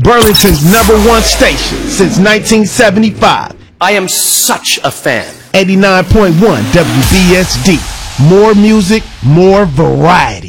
Burlington's #1 station since 1975. I am such a fan. 89.1 WBSD. More music, more variety.